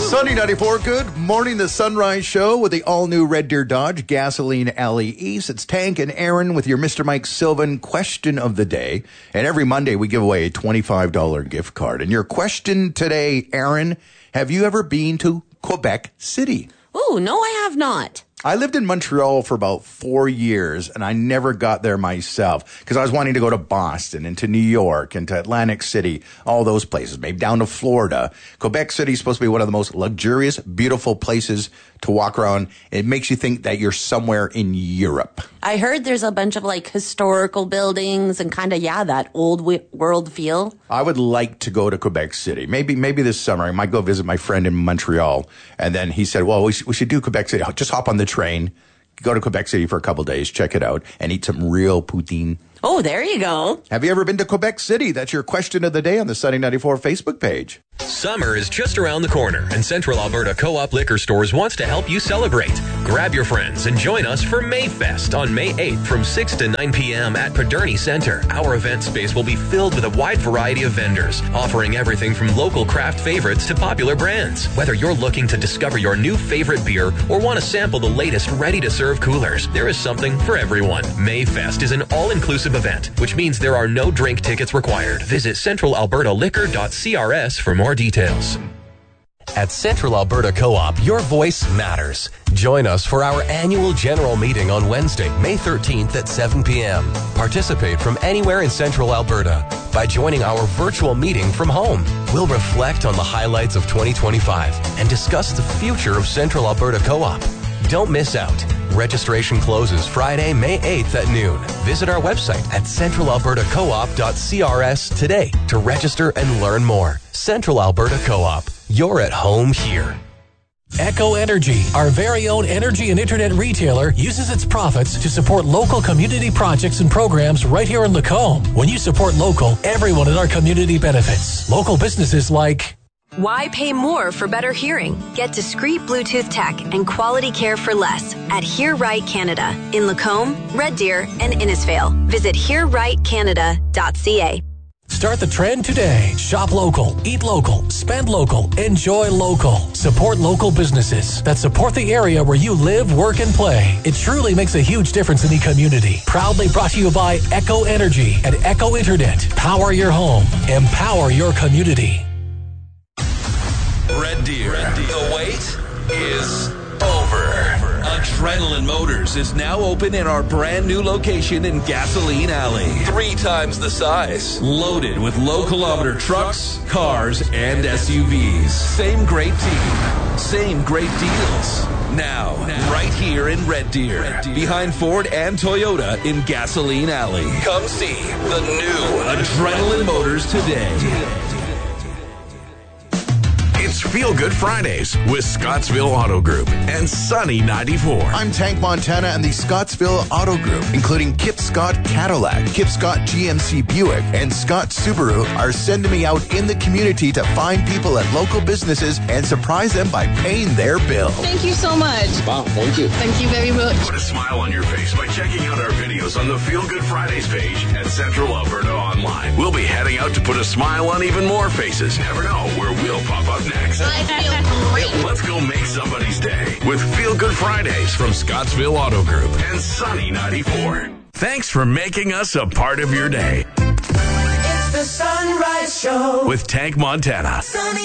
Sunny 94, good morning, the Sunrise Show with the all-new Red Deer Dodge Gasoline Alley East. It's Tank and Aaron with your Mr. Mike Sylvan question of the day. And every Monday we give away a $25 gift card. And your question today, Aaron, have you ever been to Quebec City? Oh, no, I have not. I lived in Montreal for about 4 years, and I never got there myself because I was wanting to go to Boston and to New York and to Atlantic City, all those places, maybe down to Florida. Quebec City is supposed to be one of the most luxurious, beautiful places to walk around. It makes you think that you're somewhere in Europe. I heard there's a bunch of like historical buildings and kind of, that old world feel. I would like to go to Quebec City. Maybe this summer. I might go visit my friend in Montreal. And then he said, well, we should do Quebec City. Just hop on the train, go to Quebec City for a couple days, check it out, and eat some real poutine. Oh, there you go. Have you ever been to Quebec City? That's your question of the day on the Sunny 94 Facebook page. Summer is just around the corner, and Central Alberta Co-op Liquor Stores wants to help you celebrate. Grab your friends and join us for Mayfest on May 8th from 6 to 9 p.m. at Paderni Center. Our event space will be filled with a wide variety of vendors, offering everything from local craft favorites to popular brands. Whether you're looking to discover your new favorite beer or want to sample the latest ready-to-serve coolers, there is something for everyone. Mayfest is an all-inclusive event, which means there are no drink tickets required. Visit centralalbertaliquor.crs for more details. At Central Alberta Co-op, your voice matters. Join us for our annual general meeting on Wednesday, May 13th at 7 p.m. Participate from anywhere in Central Alberta by joining our virtual meeting from home. We'll reflect on the highlights of 2025 and discuss the future of Central Alberta Co-op. Don't miss out. Registration closes Friday, May 8th at noon. Visit our website at centralalbertacoop.crs today to register and learn more. Central Alberta Co-op. You're at home here. Echo Energy, our very own energy and internet retailer, uses its profits to support local community projects and programs right here in Lacombe. When you support local, everyone in our community benefits. Local businesses like... Why pay more for better hearing? Get discreet Bluetooth tech and quality care for less at Hear Right Canada in Lacombe, Red Deer, and Innisfail. Visit hearrightcanada.ca. Start the trend today. Shop local, eat local, spend local, enjoy local. Support local businesses that support the area where you live, work, and play. It truly makes a huge difference in the community. Proudly brought to you by Echo Energy and Echo Internet. Power your home. Empower your community. Red Deer. The wait is over. Adrenaline Motors is now open in our brand new location in Gasoline Alley. 3 times the size. Loaded with low-kilometer trucks, cars, and SUVs. Same great team. Same great deals. Now, right here in Red Deer. Behind Ford and Toyota in Gasoline Alley. Come see the new Adrenaline Motors today. It's Feel Good Fridays with Scottsville Auto Group and Sunny 94. I'm Tank Montana and the Scottsville Auto Group, including Kip Scott Cadillac, Kip Scott GMC Buick, and Scott Subaru, are sending me out in the community to find people at local businesses and surprise them by paying their bill. Thank you so much. Wow, thank you. Thank you very much. Put a smile on your face by checking out our videos on the Feel Good Fridays page at Central Alberta Online. We'll be heading out to put a smile on even more faces. Never know where we'll pop up next. I feel great. Let's go make somebody's day with Feel Good Fridays from Scottsville Auto Group and Sunny 94. Thanks for making us a part of your day. It's the Sunrise Show with Tank Montana. Sunny